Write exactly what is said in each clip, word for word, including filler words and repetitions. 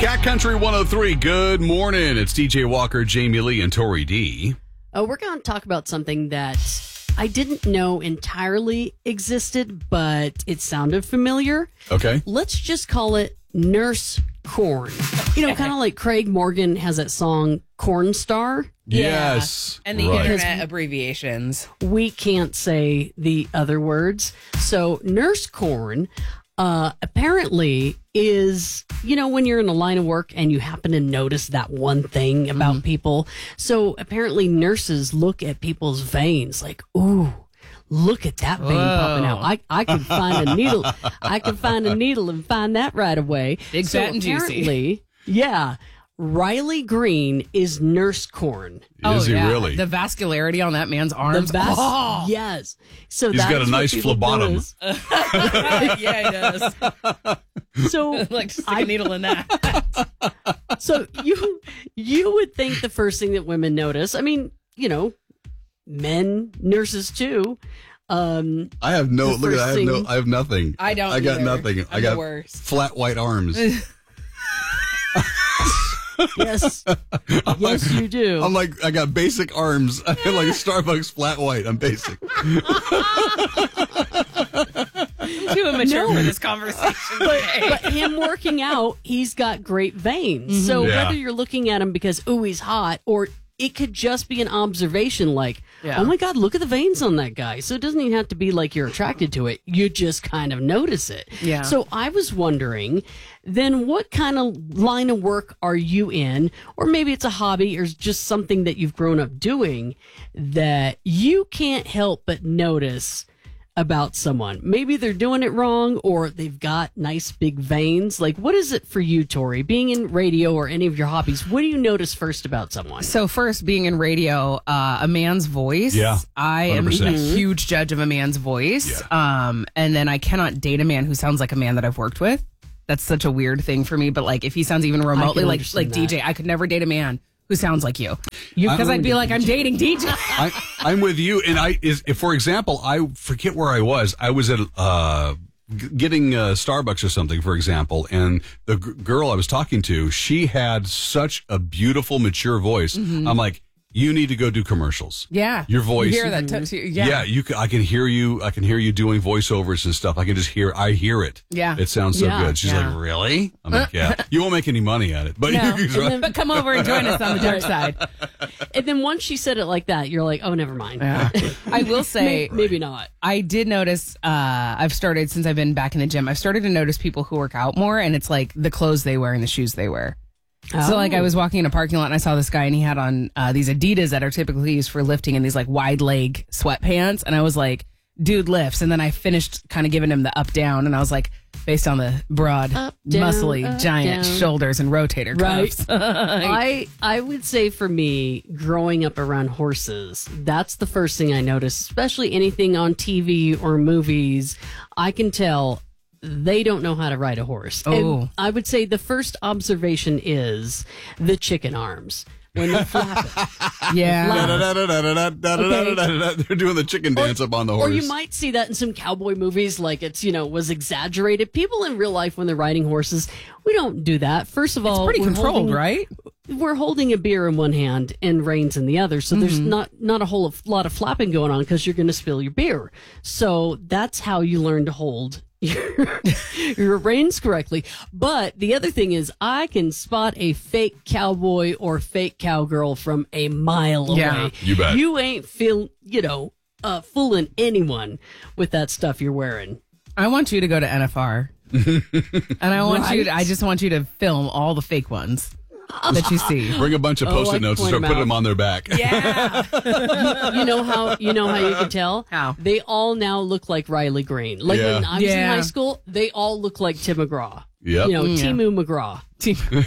Cat Country one oh three, good morning. It's D J Walker, Jamie Lee, and Tori D. Uh, we're going to talk about something that I didn't know entirely existed, but it sounded familiar. Okay. Let's just call it nurse corn. You know, kind of like Craig Morgan has that song, Corn Star. Yes. Yeah. And the right. internet abbreviations. We can't say the other words. So nurse corn uh, apparently is, you know, when you're in a line of work and you happen to notice that one thing about mm-hmm. people. So apparently nurses look at people's veins like, ooh, look at that vein Whoa. popping out. I, I can find a needle. I can find a needle and find that right away. Big, so fat, and juicy. Yeah. Riley Green is nurse corn. Is oh, he yeah. really? The vascularity on that man's arms. The vas- oh. Yes. So he's got a nice phlebotom. Yeah, he does. So like stick a needle in that. So you you would think the first thing that women notice, I mean, you know, men, nurses too. Um, I have no look at I have thing, no I have nothing. I don't I got either. nothing. I'm I got the worst. flat white arms. Yes. Yes, you do. I'm like I got basic arms. I feel like Starbucks flat white. I'm basic. Too immature No. for this conversation. But, today. but him working out, he's got great veins. Mm-hmm. So Yeah. whether you're looking at him because, ooh, he's hot, or it could just be an observation like, Yeah. oh my God, look at the veins on that guy. So it doesn't even have to be like you're attracted to it. You just kind of notice it. Yeah. So I was wondering, then what kind of line of work are you in? Or maybe it's a hobby or just something that you've grown up doing that you can't help but notice about someone. Maybe they're doing it wrong or they've got nice big veins. Like, what is it for you, Tori? Being in radio or any of your hobbies, what do you notice first about someone? So first, being in radio, uh, a man's voice. Yeah, I am one hundred percent. a huge judge of a man's voice. Yeah. Um, and then I cannot date a man who sounds like a man that I've worked with. That's such a weird thing for me. But like, if he sounds even remotely like like understand D J, that. I could never date a man who sounds like you. You Because I'd be like, I'm dating D J. I, I'm with you, and I is if, for example, I forget where I was. I was at uh, g- getting uh, Starbucks or something, for example, and the g- girl I was talking to, she had such a beautiful, mature voice. Mm-hmm. I'm like, you need to go do commercials. Yeah. Your voice. You hear that? T- t- yeah. Yeah, you. Can, I can hear you. I can hear you doing voiceovers and stuff. I can just hear. I hear it. Yeah. It sounds so Yeah, good. She's yeah. like, really? I'm like, yeah. You won't make any money at it, but No. you can. But come over and join us on the dark side. And then once she said it like that, you're like, oh, never mind. Yeah. I will say, Maybe, maybe not. I did notice, uh, I've started, since I've been back in the gym, I've started to notice people who work out more, and it's like the clothes they wear and the shoes they wear. So, like, I was walking in a parking lot and I saw this guy and he had on uh, these Adidas that are typically used for lifting and these, like, wide leg sweatpants. And I was like, dude lifts. And then I finished kind of giving him the up down. And I was like, based on the broad, Up, down, muscly, up, giant down. shoulders and rotator Right. cuffs. I I would say for me, growing up around horses, that's the first thing I noticed, especially anything on T V or movies. I can tell they don't know how to ride a horse. And Oh. I would say the first observation is the chicken arms. When they flap it. Yeah. They're doing the chicken dance up on the horse. Or you might see that in some cowboy movies, like it's, you know, was exaggerated. People in real life, when they're riding horses, we don't do that. First of all, Pretty we're controlled, holding- right? We're holding a beer in one hand and reins in the other. So there's not, not a whole lot of flapping going on because you're going to spill your beer. So that's how you learn to hold your, your reins correctly. But the other thing is I can spot a fake cowboy or fake cowgirl from a mile away. Yeah. You bet. You ain't feel, you know, uh, fooling anyone with that stuff you're wearing. I want you to go to N F R. And I want you to, Right. I just want you to film all the fake ones that you see. Bring a bunch of Oh, post-it I notes and point start them putting out. them on their back. Yeah. You know how you know how you can tell? How? They all now look like Riley Green. Like Yeah. when I was Yeah. in high school, they all look like Tim McGraw. Yep. You know, Mm, yeah. Timu McGraw. Timu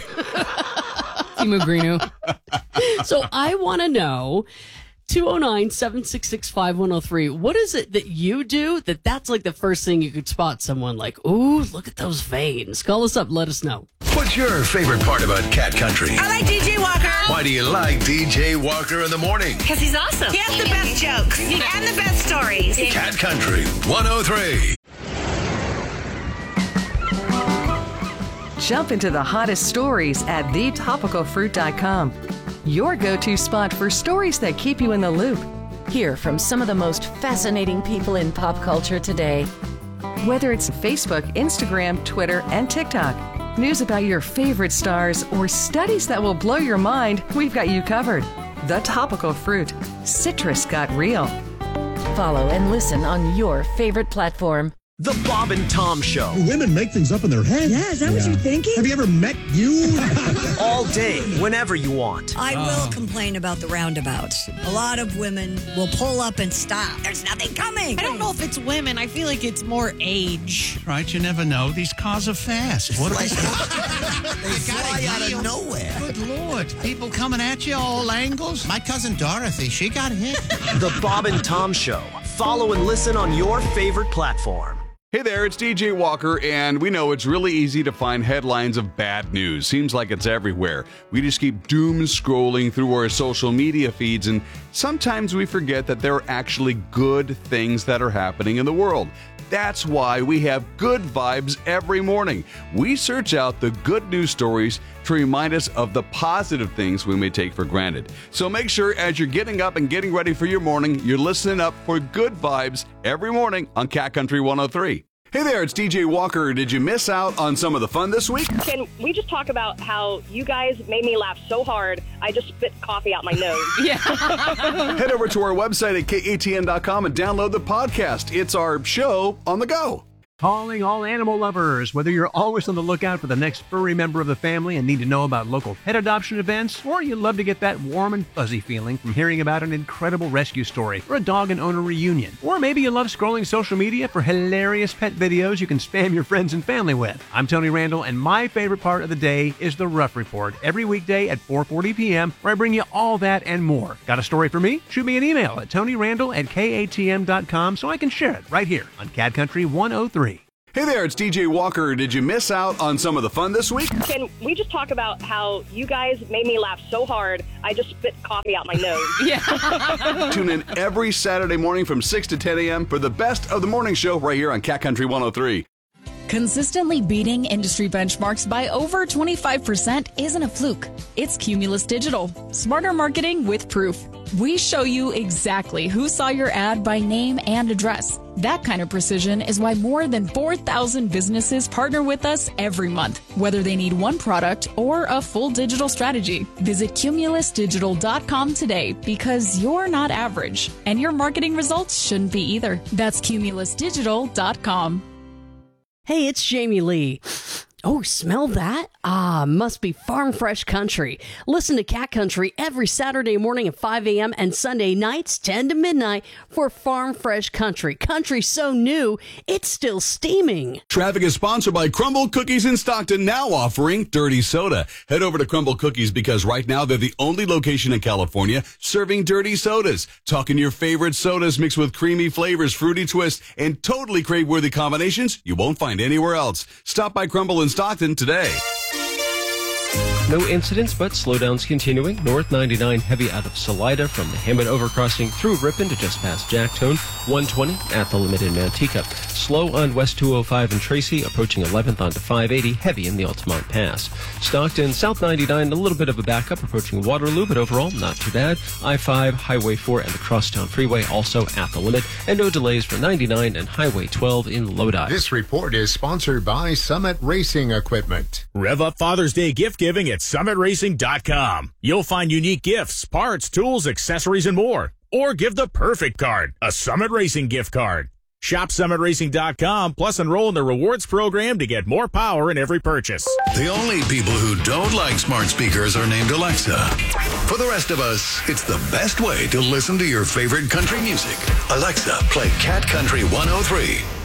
Grinu. So I want to know two oh nine, seven six six, five one oh three. What is it that you do that that's like the first thing you could spot someone like, ooh, look at those veins. Call us up. Let us know. What's your favorite part about Cat Country? I like D J Walker. Why do you like D J Walker in the morning? Because he's awesome. He has the best jokes and the best stories. Cat Country one oh three. Jump into the hottest stories at the topical fruit dot com. Your go-to spot for stories that keep you in the loop. Hear from some of the most fascinating people in pop culture today. Whether it's Facebook, Instagram, Twitter, and TikTok, news about your favorite stars, or studies that will blow your mind, we've got you covered. The Topical Fruit. Citrus got real. Follow and listen on your favorite platform. The Bob and Tom Show. Women make things up in their head. Yeah, is that yeah. what you're thinking? Have you ever met you? All day, whenever you want. I oh. will complain about the roundabouts. A lot of women will pull up and stop. There's nothing coming. I don't know if it's women. I feel like it's more age. Right, you never know. These cars are fast. What like, they fly out of nowhere. Good Lord. People coming at you all angles. My cousin Dorothy, she got hit. The Bob and Tom Show. Follow and listen on your favorite platform. Hey there, it's D J Walker, and we know it's really easy to find headlines of bad news. Seems like it's everywhere. We just keep doom scrolling through our social media feeds, and sometimes we forget that there are actually good things that are happening in the world. That's why we have Good Vibes every morning. We search out the good news stories to remind us of the positive things we may take for granted. So make sure as you're getting up and getting ready for your morning, you're listening up for Good Vibes every morning on Cat Country one oh three. Hey there, it's D J Walker. Did you miss out on some of the fun this week? Can we just talk about how you guys made me laugh so hard, I just spit coffee out my nose? Yeah. Head over to our website at K A T N dot com and download the podcast. It's our show on the go. Calling all animal lovers. Whether you're always on the lookout for the next furry member of the family and need to know about local pet adoption events, or you love to get that warm and fuzzy feeling from hearing about an incredible rescue story or a dog and owner reunion, or maybe you love scrolling social media for hilarious pet videos you can spam your friends and family with. I'm Tony Randall, and my favorite part of the day is the Rough Report every weekday at four forty p.m. where I bring you all that and more. Got a story for me? Shoot me an email at tony randall at K A T M dot com so I can share it right here on Cat Country one oh three. Hey there, it's D J Walker. Did you miss out on some of the fun this week? Can we just talk about how you guys made me laugh so hard, I just spit coffee out my nose? Yeah. Tune in every Saturday morning from six to ten a.m. for the best of the morning show right here on Cat Country one oh three. Consistently beating industry benchmarks by over twenty-five percent isn't a fluke. It's Cumulus Digital. Smarter marketing with proof. We show you exactly who saw your ad by name and address. That kind of precision is why more than four thousand businesses partner with us every month, whether they need one product or a full digital strategy. Visit cumulus digital dot com today because you're not average, and your marketing results shouldn't be either. That's cumulus digital dot com. Hey, it's Jamie Lee. Oh, smell that? Ah, must be Farm Fresh Country. Listen to Cat Country every Saturday morning at five a.m. and Sunday nights ten to midnight for Farm Fresh Country. Country so new, it's still steaming. Traffic is sponsored by Crumble Cookies in Stockton, now offering dirty soda. Head over to Crumble Cookies because right now they're the only location in California serving dirty sodas. Talking your favorite sodas mixed with creamy flavors, fruity twists, and totally crave-worthy combinations you won't find anywhere else. Stop by Crumble in Stockton today. No incidents, but slowdowns continuing. North ninety-nine heavy out of Salida from the Hammond overcrossing through Ripon to just past Jacktone. one twenty at the limit in Manteca. Slow on West two oh five in Tracy, approaching eleventh onto five eighty, heavy in the Altamont Pass. Stockton, South ninety-nine, a little bit of a backup approaching Waterloo, but overall not too bad. I five, Highway four, and the Crosstown Freeway also at the limit, and no delays for ninety-nine and Highway twelve in Lodi. This report is sponsored by Summit Racing Equipment. Rev up Father's Day gift giving at summit racing dot com. You'll find unique gifts, parts, tools, accessories, and more. Or give the perfect card, a Summit Racing gift card. Shop summit racing dot com, plus enroll in the rewards program to get more power in every purchase. The only people who don't like smart speakers are named Alexa. For the rest of us, it's the best way to listen to your favorite country music. Alexa, play Cat Country one oh three.